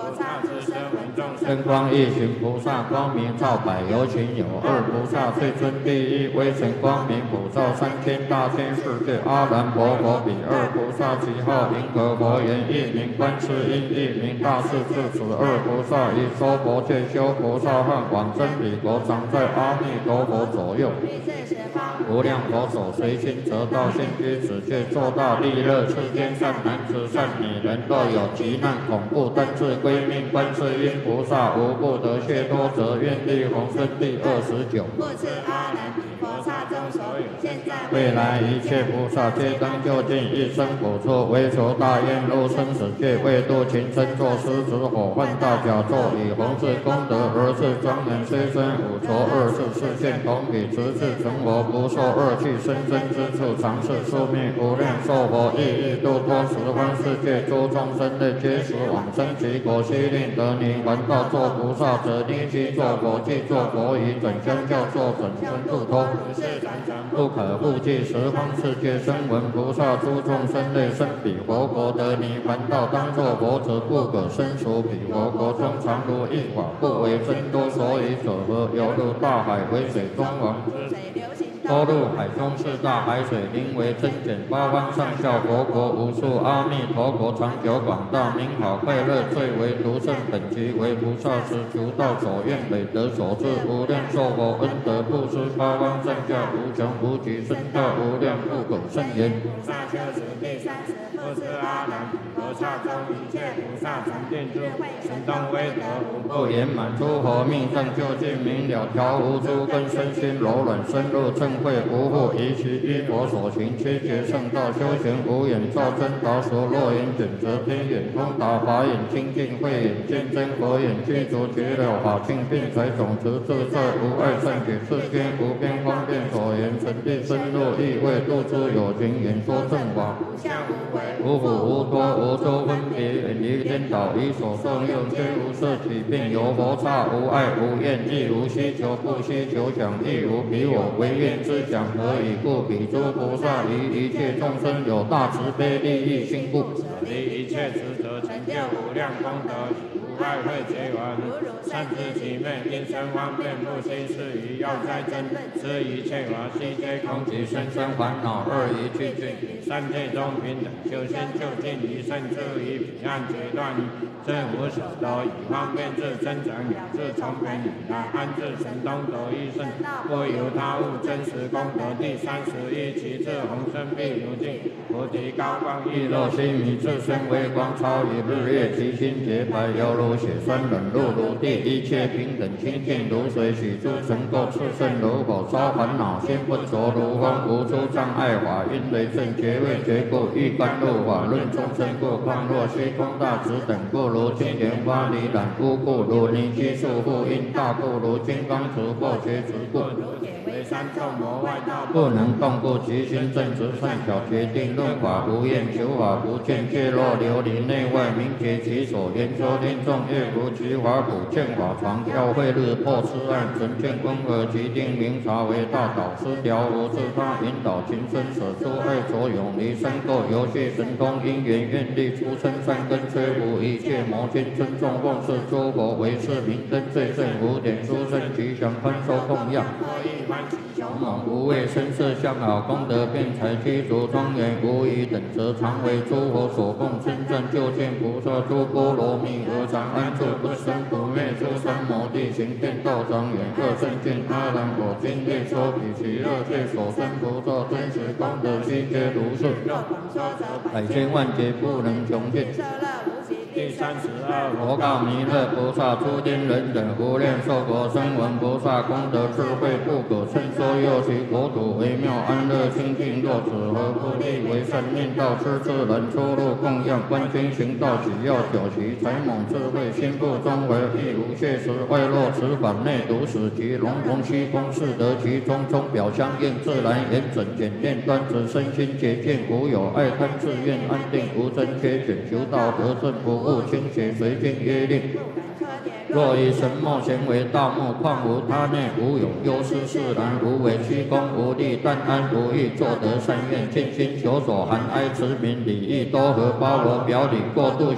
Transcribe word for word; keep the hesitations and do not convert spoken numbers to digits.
刹之身闻众生真光一行菩萨，光明照百有情有。二菩萨最尊第一，威神光明普照三千大千世界。阿难婆佛比二菩萨，其号银河佛言，一名观世音，一名大势至。此二菩萨以娑婆界修菩萨和往生彼国，常在阿弥陀佛左右。无量佛手随心得道，现居此界，作大利乐。世间善男子、善女人，若有急难恐怖，但自归命观世音菩萨，无不得解脱者。愿力宏生第二十九。 故此阿难彼佛刹中所有现在未来一切菩萨，皆当就近一生补处，为求大愿入生死界，为度群生，作狮子火犯大甲座，以弘治功德而是庄严，虽生五浊二世，世现同体，直至成佛，不受恶趣生生之处，常是宿命无量寿佛，亦欲度脱十方世界诸众生类，皆时往生其国。须令得你闻道作菩萨者，立即作佛，即作佛以准相教，作准生度脱，不可不计十方世界声闻菩萨诸众生类，生彼佛国，得你闻道当作佛者，不可身处彼佛国中，常如一法，不为真多，所以者何？犹如大海为水中王，多入海中是大海水，名为真简。八方上下佛国无数，阿弥陀国长久广大，名好快乐，最为独胜。本集为菩萨时求道所愿累得所致，无量寿佛恩德布施，八方上下无穷无极，身教无量不可胜言。 菩萨修持第三十，不知阿难彼佛刹中一切菩萨成定住，神通威德无不言满，诸佛命正究竟明了，调无诸根，身心柔软，深入正慧，无复疑其依佛所行，七劫圣道修行，无眼照真达所，若眼卷则天眼通达，法眼清净，慧眼见真，佛眼具足绝了法性，并财种子自在，无碍善解，世间无边方便所言，神地深入意味，度诸有情，演说正法， 无相无为， 无苦无多，无周分别，远离颠倒，以所受用，虽无色起，并有佛刹，无爱无厌，亦无需求，不需求想，亦无彼我，唯愿之想，何以故？彼诸菩萨于一切众生有大慈悲利益心故， 离一切执着，成就无量功德，无爱慧结缘，善知其昧，因生方便，不心是于要哉真，知一切法悉皆空， 其身生烦恼二一去尽， 三界中平等，修心就近于胜处于彼岸决断，正无所得，以方便智增长，养智从本以来，安置神通得一胜，不由他物，真实功德。第三十一，其智宏生必如镜，菩提高光亦若心迷，自身微光，超于日月，其心洁白，犹如血栓，冷露如地，一切平等，清净如水，许诸尘垢，炽盛如火，烧烦恼心，不着如风，无诸障碍法，因雷震，觉位觉故，欲甘露法，论众生故，况若虚空大直等，不如金莲花离染，污故如泥积束缚，因大故如金刚持，或觉持故， 三众魔外道不能动故，其心正直善巧，决定论法无厌，求法不见，却若琉璃内外，明觉其所言说听众，越如其法普见法常，教会日破痴暗，纯见温和，其定明察为大导师，调无自他引导情深，舍诸爱所永离三垢，游戏神通因缘愿力出生善根，摧伏一切魔君，尊重奉事诸佛为是明灯，最胜无点殊胜吉祥宽收供养。无畏声色相好，功德辩才具足庄严，无疑等则常为诸佛所供，真正究竟菩萨诸波罗蜜，何常安住不生不灭，诸三摩地行天道庄严，各圣见阿难果今夜说彼其乐界所生菩萨真实功德悉皆如是，百千万劫不能穷尽。 第三十二， 佛告弥勒菩萨：诸天人等无量寿国声闻菩萨功德智慧不可称说，又其国土微妙安乐清净，若此何不立为善念道，施智人出入供养，观经行道，只要九其才猛智慧，心不中为亦无切实，外若此法内独使其龙龙虚空是得其中，中表相应自然严整简练端直，身心洁净，无有爱贪自愿安定，无真缺卷求道得正不误清洁，随经约令。若以神墨咸为大木，况无他内，无有忧思释然，无为虚空，无力但安无欲，作得善愿，尽心求所含哀慈悯礼义多和包罗表里过度。